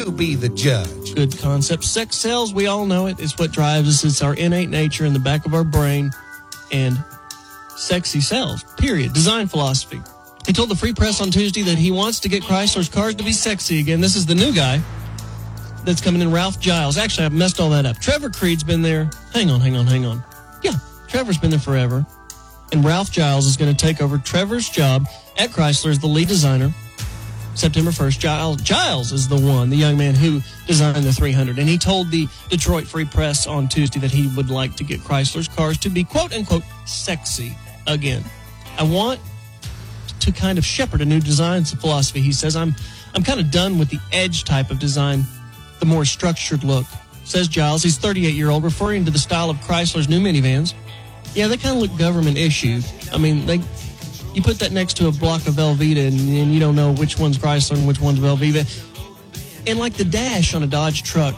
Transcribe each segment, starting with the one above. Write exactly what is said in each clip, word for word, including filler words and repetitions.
you be the judge. Good concept. Sex sells, we all know it. It's what drives us. It's our innate nature in the back of our brain. And sexy sells, period. Design philosophy. He told the Free Press on Tuesday that he wants to get Chrysler's cars to be sexy again. This is the new guy that's coming in, Ralph Giles. Actually, I've messed all that up. Trevor Creed's been there. Hang on, hang on, hang on. Yeah, Trevor's been there forever. And Ralph Giles is going to take over Trevor's job at Chrysler as the lead designer September first. Giles, Giles is the one, the young man who designed the three hundred. And he told the Detroit Free Press on Tuesday that he would like to get Chrysler's cars to be, quote-unquote, sexy again. I want to kind of shepherd a new design philosophy. He says, I'm I'm kind of done with the edge type of design, the more structured look, says Giles. He's thirty-eight-year-old, referring to the style of Chrysler's new minivans. Yeah, they kind of look government-issued. I mean, they you put that next to a block of Velveeta, and, and you don't know which one's Chrysler and which one's Velveeta. And like the dash on a Dodge truck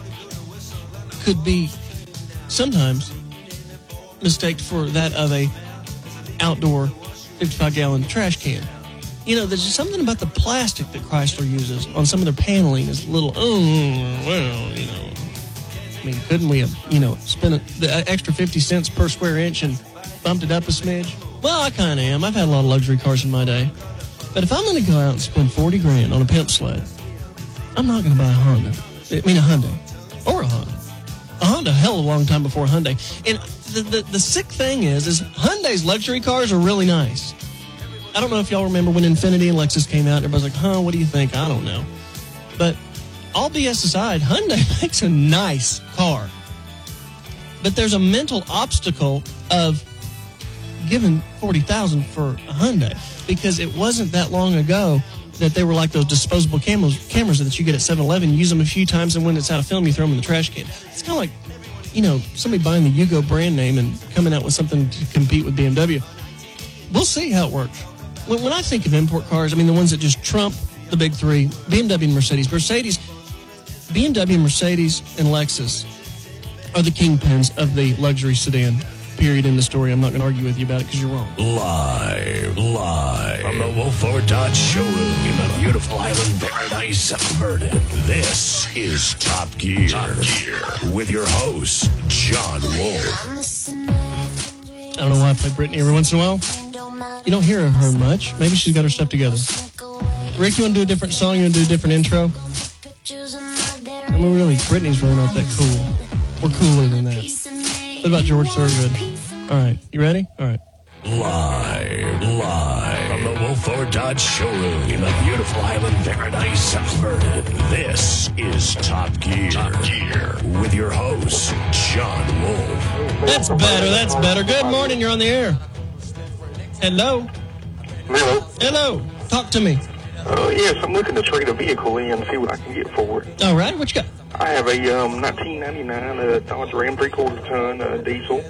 could be sometimes mistaken for that of a outdoor fifty-five gallon trash can. You know, there's just something about the plastic that Chrysler uses on some of their paneling is a little, oh, well, you know. I mean, couldn't we have, you know, spent a, the extra fifty cents per square inch and bumped it up a smidge? Well, I kind of am. I've had a lot of luxury cars in my day. But if I'm going to go out and spend forty grand on a pimp sled, I'm not going to buy a Honda. I mean, a Hyundai. Or a Honda. A Honda a hell of a long time before a Hyundai. And the, the, the sick thing is, is Hyundai's luxury cars are really nice. I don't know if y'all remember when Infiniti and Lexus came out. Everybody's like, huh, what do you think? I don't know. But all B S aside, Hyundai makes a nice car. But there's a mental obstacle of giving forty thousand dollars for a Hyundai, because it wasn't that long ago that they were like those disposable cameras, cameras that you get at seven eleven. You use them a few times, and when it's out of film, you throw them in the trash can. It's kind of like, you know, somebody buying the Yugo brand name and coming out with something to compete with B M W. We'll see how it works. When, when I think of import cars, I mean the ones that just trump the big three, B M W and Mercedes. Mercedes, B M W, Mercedes, and Lexus are the kingpins of the luxury sedan. Period in the story. I'm not going to argue with you about it because you're wrong. Live, live from the Wolf Ford Dodge showroom in the beautiful island paradise of Vernon. This is Top Gear. Top Gear with your host, John Wolf. I don't know why I play Brittany every once in a while. You don't hear of her much. Maybe she's got her stuff together. Rick, you want to do a different song? You want to do a different intro? I mean, really, Brittany's really not that cool. We're cooler than that. What about George Thorogood? All right, you ready? All right. Live, live from the Wolf Ford Dodge showroom in the beautiful island paradise of Vernon. This is Top Gear. Top Gear with your host, John Wolf. That's better. That's better. Good morning. You're on the air. Hello. Hello. Hello. Talk to me. Uh, yes, I'm looking to trade a vehicle in and see what I can get for it. All right. What you got? I have a um, nineteen ninety-nine uh, Dodge Ram three-quarter ton uh, diesel.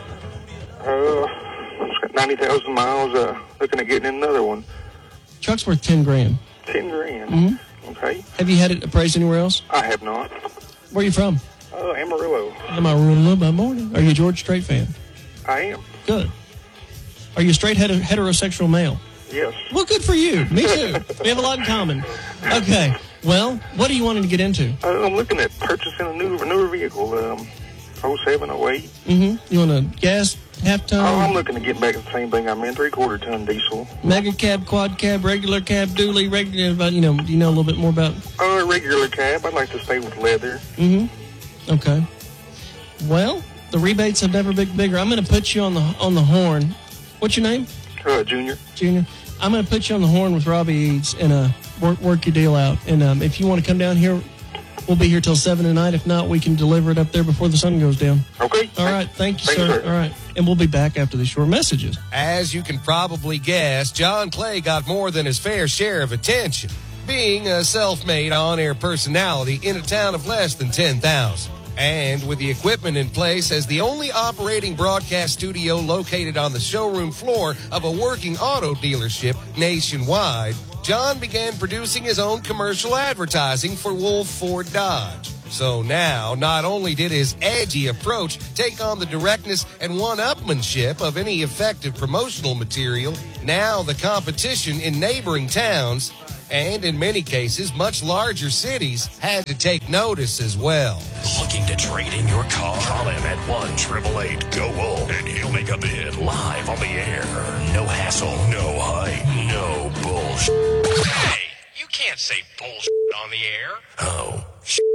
Uh, it's got ninety thousand miles. Uh, looking at getting another one. Truck's worth ten grand. ten grand. Mm-hmm. Okay. Have you had it appraised anywhere else? I have not. Where are you from? Uh, Amarillo. Amarillo by morning. Are you a George Strait fan? I am. Good. Are you a straight heter- heterosexual male? Yes. Well, good for you. Me too. We have a lot in common. Okay. Well, what are you wanting to get into? Uh, I'm looking at purchasing a new, newer vehicle. Um, oh seven, oh eight. Mm-hmm. You want a gas, half ton? Oh, I'm looking to get back to the same thing I'm in, three-quarter ton diesel. Mega cab, quad cab, regular cab, dually, regular, about, you know, do you know a little bit more about? Uh, regular cab. I'd like to stay with leather. Mm-hmm. Okay. Well, the rebates have never been bigger. I'm going to put you on the on the horn. What's your name? Uh, Junior. Junior. I'm going to put you on the horn with Robbie Eads and uh, work work your deal out. And um, if you want to come down here, we'll be here till seven tonight. If not, we can deliver it up there before the sun goes down. Okay. All right. Thank you, Thanks, sir. sir. All right. And we'll be back after these short messages. As you can probably guess, John Clay got more than his fair share of attention, being a self-made on-air personality in a town of less than ten thousand. And with the equipment in place as the only operating broadcast studio located on the showroom floor of a working auto dealership nationwide, John began producing his own commercial advertising for Wolf Ford Dodge. So now, not only did his edgy approach take on the directness and one-upmanship of any effective promotional material, now the competition in neighboring towns And in many cases, much larger cities had to take notice as well. Looking to trade in your car? Call him at one eight eight eight G O Wolf, and he'll make a bid live on the air. No hassle, no hype, no bullshit. Hey, you can't say bullshit on the air. Oh,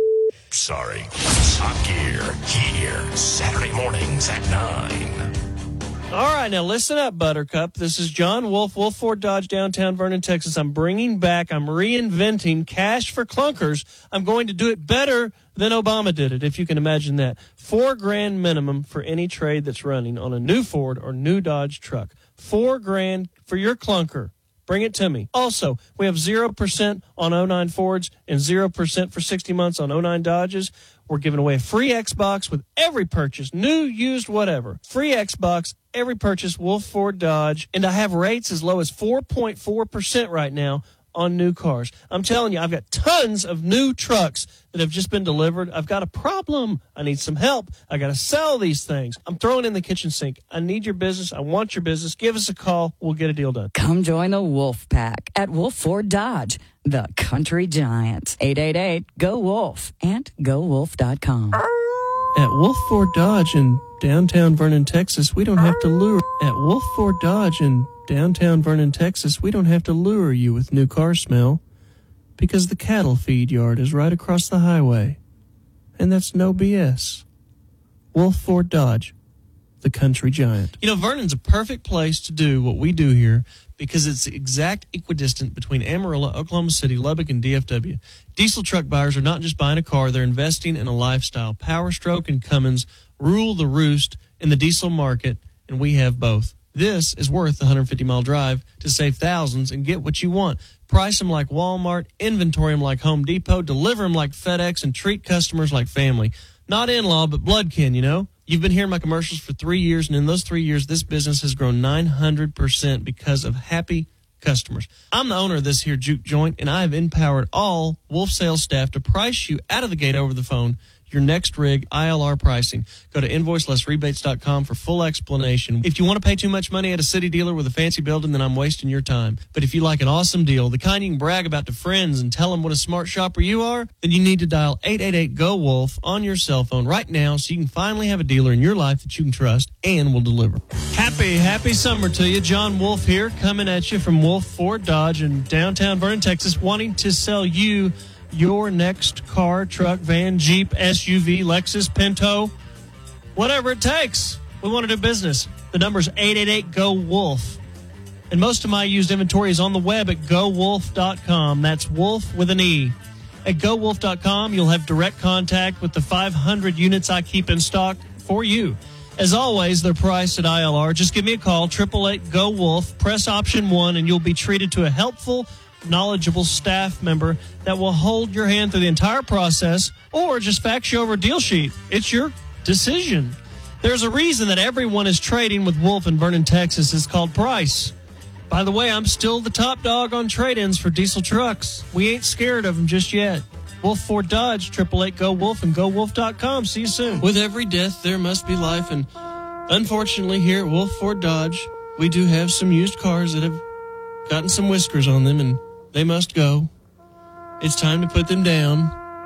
sorry. Top Gear, here, Saturday mornings at nine. All right, now listen up, Buttercup. This is John Wolf, Wolf Ford Dodge, downtown Vernon, Texas. I'm bringing back, I'm reinventing cash for clunkers. I'm going to do it better than Obama did it, if you can imagine that. Four grand minimum for any trade that's running on a new Ford or new Dodge truck. Four grand for your clunker. Bring it to me. Also, we have zero percent on oh nine Fords and zero percent for sixty months on oh nine Dodges. We're giving away a free Xbox with every purchase, new, used, whatever. Free Xbox, every purchase, Wolf Ford Dodge. And I have rates as low as four point four percent right now on new cars. I'm telling you, I've got tons of new trucks that have just been delivered. I've got a problem. I need some help. I got to sell these things. I'm throwing in the kitchen sink. I need your business. I want your business. Give us a call. We'll get a deal done. Come join the Wolf Pack at Wolf Ford Dodge, the country giants. eight eight eight G O Wolf and go wolf dot com. At Wolf Ford Dodge in downtown Vernon, Texas, we don't have to lure. At Wolf Ford Dodge in downtown Vernon, Texas, we don't have to lure you with new car smell because the cattle feed yard is right across the highway. And that's no B S. Wolf Ford Dodge, the country giant. You know, Vernon's a perfect place to do what we do here because it's exact equidistant between Amarillo, Oklahoma City, Lubbock, and D F W. Diesel truck buyers are not just buying a car, they're investing in a lifestyle. Power Stroke and Cummins rule the roost in the diesel market, and we have both. This is worth the one hundred fifty mile drive to save thousands and get what you want. Price them like Walmart, inventory them like Home Depot, deliver them like FedEx, and treat customers like family. Not in-law, but bloodkin, you know? You've been hearing my commercials for three years, and in those three years, this business has grown nine hundred percent because of happy customers. I'm the owner of this here juke joint, and I have empowered all Wolf sales staff to price you out of the gate over the phone your next rig I L R pricing. Go to invoice less rebates dot com for full explanation. If you want to pay too much money at a city dealer with a fancy building, then I'm wasting your time. But if you like an awesome deal, the kind you can brag about to friends and tell them what a smart shopper you are, then you need to dial eight eight eight G O Wolf on your cell phone right now so you can finally have a dealer in your life that you can trust and will deliver. Happy, happy summer to you. John Wolf here, coming at you from Wolf Ford Dodge in downtown Vernon, Texas, wanting to sell you your next car, truck, van, Jeep, S U V, Lexus, Pinto, whatever it takes. We want to do business. The number's eight eight eight G O Wolf. And most of my used inventory is on the web at go wolf dot com. That's Wolf with an E. At go wolf dot com, you'll have direct contact with the five hundred units I keep in stock for you. As always, they're priced at I L R. Just give me a call, eight eight eight G O Wolf. Press option one, and you'll be treated to a helpful, knowledgeable staff member that will hold your hand through the entire process or just fax you over a deal sheet. It's your decision. There's a reason that everyone is trading with Wolf in Vernon, Texas. It's called price. By the way, I'm still the top dog on trade-ins for diesel trucks. We ain't scared of them just yet. Wolf Ford Dodge, eight eight eight G O Wolf and go wolf dot com. See you soon. With every death, there must be life. And unfortunately, here at Wolf Ford Dodge, we do have some used cars that have gotten some whiskers on them, and they must go. It's time to put them down.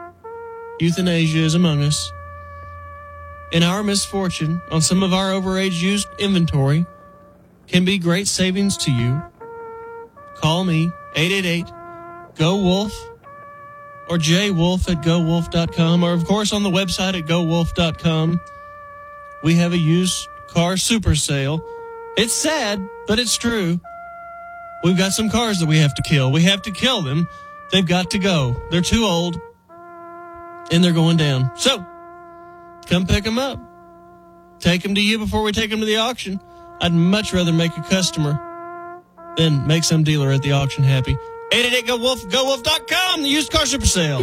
Euthanasia is among us. And our misfortune on some of our overage used inventory can be great savings to you. Call me, eight eight eight G O Wolf or j wolf at go wolf dot com, or, of course, on the website at go wolf dot com. We have a used car super sale. It's sad, but it's true. We've got some cars that we have to kill. We have to kill them. They've got to go. They're too old, and they're going down. So, come pick them up. Take them to you before we take them to the auction. I'd much rather make a customer than make some dealer at the auction happy. eight eight eight G O Wolf, go wolf dot com, the used car super sale.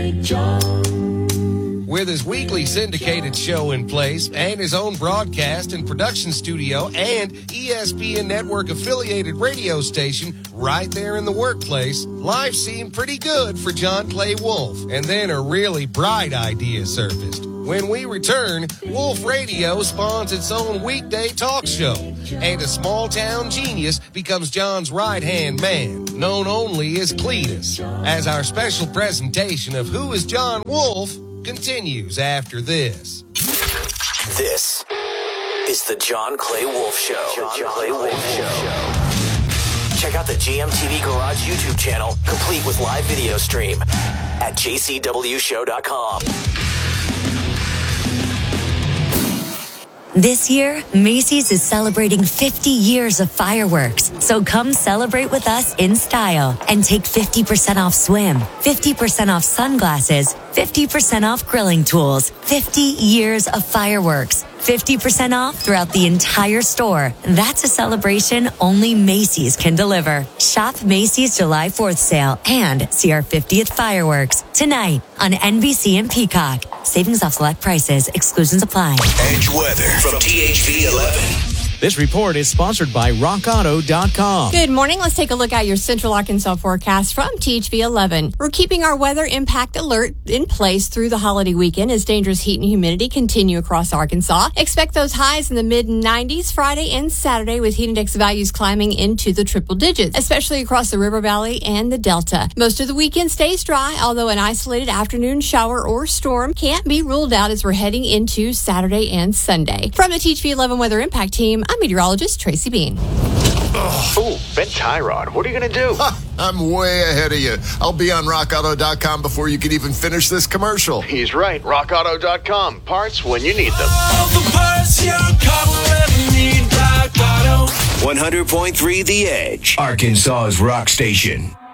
With his weekly syndicated show in place and his own broadcast and production studio and E S P N Network affiliated radio station right there in the workplace, life seemed pretty good for John Clay Wolf. And then a really bright idea surfaced. When we return, Wolf Radio spawns its own weekday talk show, and a small-town genius becomes John's right-hand man, known only as Cletus, as our special presentation of Who is John Wolf continues after this. This is the John Clay Wolf Show. John, John Clay Wolf Show. Check out the J M T V Garage YouTube channel, complete with live video stream at j c w show dot com. This year, Macy's is celebrating fifty years of fireworks. So come celebrate with us in style and take fifty percent off swim, fifty percent off sunglasses, fifty percent off grilling tools, fifty years of fireworks, fifty percent off throughout the entire store. That's a celebration only Macy's can deliver. Shop Macy's July fourth sale and see our fiftieth fireworks tonight on N B C and Peacock. Savings off select prices. Exclusions apply. Edge weather from T H V eleven. This report is sponsored by rock auto dot com. Good morning. Let's take a look at your Central Arkansas forecast from T H V eleven. We're keeping our weather impact alert in place through the holiday weekend as dangerous heat and humidity continue across Arkansas. Expect those highs in the mid nineties Friday and Saturday with heat index values climbing into the triple digits, especially across the River Valley and the Delta. Most of the weekend stays dry, although an isolated afternoon shower or storm can't be ruled out as we're heading into Saturday and Sunday. From the T H V eleven Weather Impact Team, I'm meteorologist Tracy Bean. Oh, Ben Tyrod, what are you going to do? Ha, I'm way ahead of you. I'll be on rock auto dot com before you can even finish this commercial. He's right. rock auto dot com. Parts when you need them. All the parts your car will ever need. Rock Auto. one hundred point three The Edge, Arkansas's rock station.